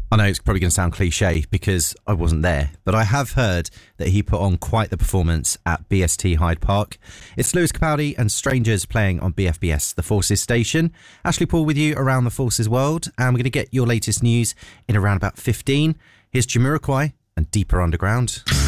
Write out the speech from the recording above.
I know it's probably going to sound cliche because I wasn't there, but I have heard that he put on quite the performance at BST Hyde Park. It's Lewis Capaldi and Strangers playing on BFBS, the Forces station. Ashley Paul with you around the Forces world, and we're going to get your latest news in around about 15. Here's Jamiroquai and Deeper Underground.